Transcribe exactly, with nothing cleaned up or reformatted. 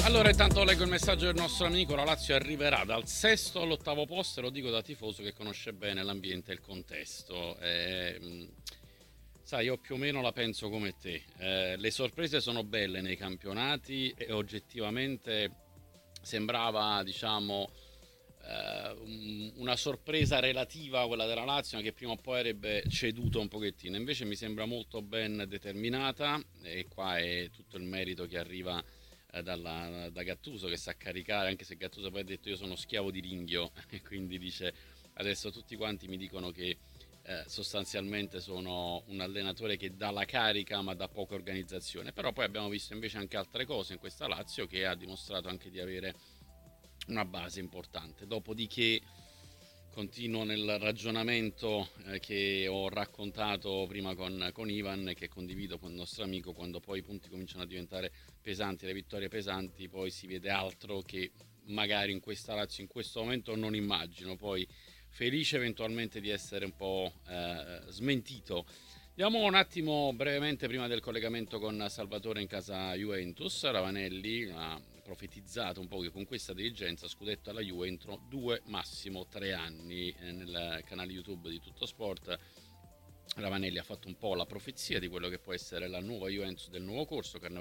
Allora, intanto leggo il messaggio del nostro amico. La Lazio arriverà dal sesto all'ottavo posto, e lo dico da tifoso che conosce bene l'ambiente e il contesto. Eh, mh, sai, io più o meno la penso come te. Eh, le sorprese sono belle nei campionati e oggettivamente sembrava, diciamo, eh, un- una sorpresa relativa quella della Lazio, che prima o poi avrebbe ceduto un pochettino. Invece mi sembra molto ben determinata, e qua è tutto il merito che arriva eh, dalla- da Gattuso, che sa caricare, anche se Gattuso poi ha detto io sono schiavo di Ringhio e quindi dice adesso tutti quanti mi dicono che eh, sostanzialmente sono un allenatore che dà la carica ma dà poca organizzazione. Però poi abbiamo visto invece anche altre cose in questa Lazio, che ha dimostrato anche di avere una base importante. Dopodiché continuo nel ragionamento eh, che ho raccontato prima con, con Ivan e che condivido con il nostro amico: quando poi i punti cominciano a diventare pesanti, le vittorie pesanti, poi si vede altro che magari in questa Lazio in questo momento non immagino. Poi felice eventualmente di essere un po' eh, smentito. Andiamo un attimo brevemente prima del collegamento con Salvatore in casa Juventus. Ravanelli ha profetizzato un po' che con questa dirigenza scudetto alla Juve entro due, massimo tre anni. Eh, nel canale YouTube di Tutto Sport Ravanelli ha fatto un po' la profezia di quello che può essere la nuova Juventus del nuovo corso, che